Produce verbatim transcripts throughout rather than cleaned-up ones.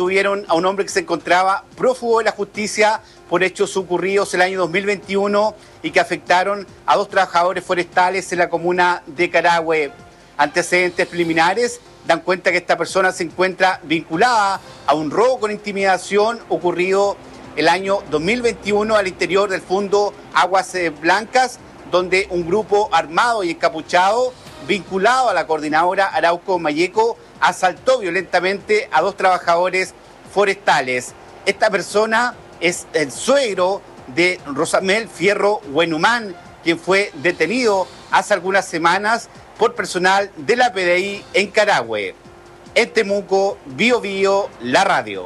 detuvieron a un hombre que se encontraba prófugo de la justicia por hechos ocurridos el año dos mil veintiuno y que afectaron a dos trabajadores forestales en la comuna de Carahue. Antecedentes preliminares dan cuenta que esta persona se encuentra vinculada a un robo con intimidación ocurrido el año dos mil veintiuno al interior del fondo Aguas Blancas, donde un grupo armado y encapuchado vinculado a la coordinadora Arauco Mayeco asaltó violentamente a dos trabajadores forestales. Esta persona es el suegro de Rosamel Fierro Huenumán, quien fue detenido hace algunas semanas por personal de la P D I en Carahue. En Temuco, Bio Bio, la radio.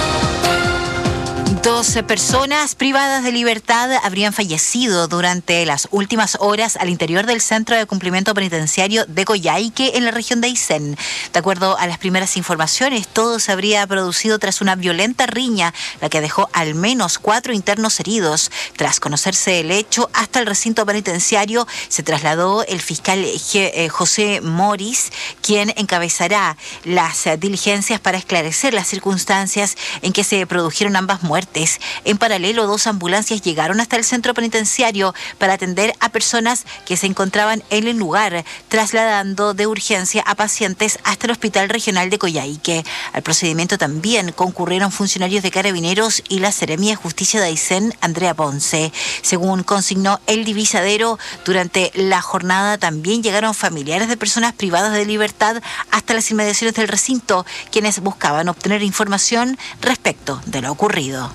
doce personas privadas de libertad habrían fallecido durante las últimas horas al interior del Centro de Cumplimiento Penitenciario de Coyhaique, en la región de Aysén. De acuerdo a las primeras informaciones, todo se habría producido tras una violenta riña, la que dejó al menos cuatro internos heridos. Tras conocerse el hecho, hasta el recinto penitenciario se trasladó el fiscal G- eh, José Moris, quien encabezará las diligencias para esclarecer las circunstancias en que se produjeron ambas muertes. En paralelo, dos ambulancias llegaron hasta el centro penitenciario para atender a personas que se encontraban en el lugar, trasladando de urgencia a pacientes hasta el Hospital Regional de Coyhaique. Al procedimiento también concurrieron funcionarios de Carabineros y la Seremia de Justicia de Aysén, Andrea Ponce. Según consignó el divisadero, durante la jornada también llegaron familiares de personas privadas de libertad hasta las inmediaciones del recinto, quienes buscaban obtener información respecto de lo ocurrido.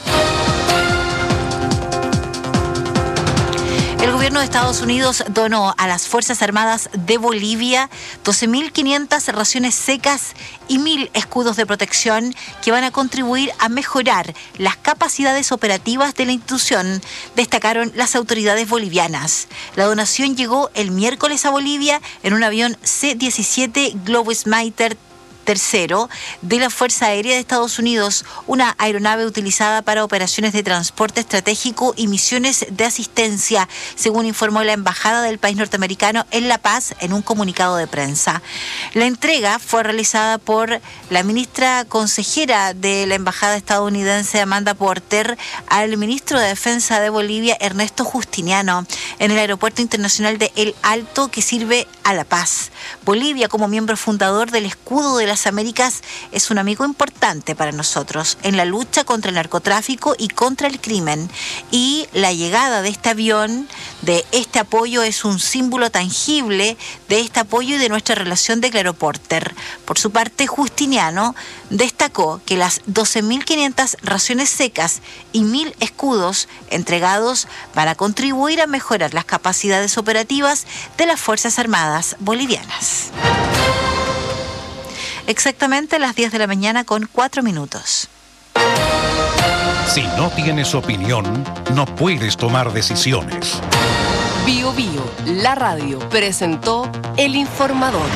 El gobierno de Estados Unidos donó a las Fuerzas Armadas de Bolivia doce mil quinientas raciones secas y mil escudos de protección que van a contribuir a mejorar las capacidades operativas de la institución, destacaron las autoridades bolivianas. La donación llegó el miércoles a Bolivia en un avión C diecisiete Globesmeiter tercero de la Fuerza Aérea de Estados Unidos, una aeronave utilizada para operaciones de transporte estratégico y misiones de asistencia, según informó la Embajada del país norteamericano en La Paz en un comunicado de prensa. La entrega fue realizada por la ministra consejera de la Embajada estadounidense, Amanda Porter, al ministro de Defensa de Bolivia, Ernesto Justiniano, en el Aeropuerto Internacional de El Alto, que sirve a La Paz. Bolivia, como miembro fundador del Escudo de las Américas, es un amigo importante para nosotros en la lucha contra el narcotráfico y contra el crimen. Y la llegada de este avión, de este apoyo, es un símbolo tangible de este apoyo y de nuestra relación, declaró Porter. Por su parte, Justiniano destacó que las doce mil quinientas raciones secas y mil escudos entregados van a contribuir a mejorar las capacidades operativas de las Fuerzas Armadas bolivianas. Exactamente a las diez de la mañana con cuatro minutos. Si no tienes opinión, no puedes tomar decisiones. Bio Bio, la radio, presentó El Informador.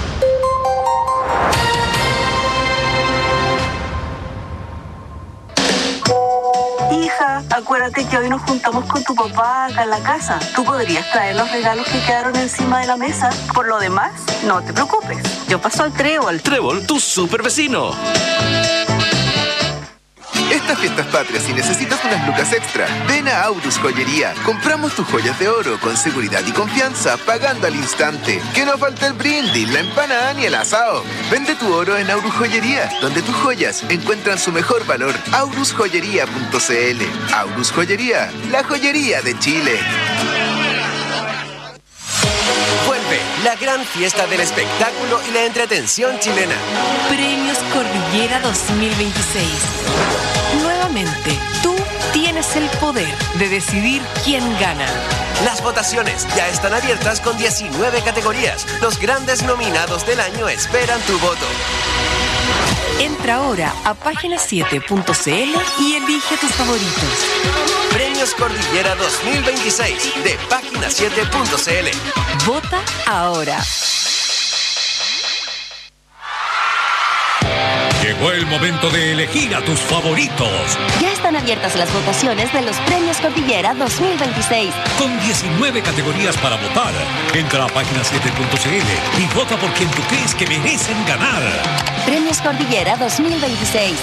Hija, acuérdate que hoy nos juntamos con tu papá acá en la casa. Tú podrías traer los regalos que quedaron encima de la mesa. Por lo demás, no te preocupes. Yo paso al Trébol. Trébol, tu super vecino. Estas fiestas patrias, si necesitas unas lucas extra, ven a Aurus Joyería. Compramos tus joyas de oro con seguridad y confianza, pagando al instante. Que no falte el brindis, la empanada ni el asado. Vende tu oro en Aurus Joyería, donde tus joyas encuentran su mejor valor. aurus joyería punto c l. Aurus Joyería, la joyería de Chile. Vuelve la gran fiesta del espectáculo y la entretención chilena. Premios Cordillera dos mil veintiséis. Nuevamente, tú tienes el poder de decidir quién gana. Las votaciones ya están abiertas con diecinueve categorías. Los grandes nominados del año esperan tu voto. Entra ahora a página siete punto c l y elige tus favoritos. Premios Cordillera dos mil veintiséis de página siete punto c l. Vota ahora. Llegó el momento de elegir a tus favoritos. Ya están abiertas las votaciones de los Premios Cordillera dos mil veintiséis. Con diecinueve categorías para votar. Entra a página siete punto c l y vota por quien tú crees que merecen ganar. Premios Cordillera dos mil veintiséis.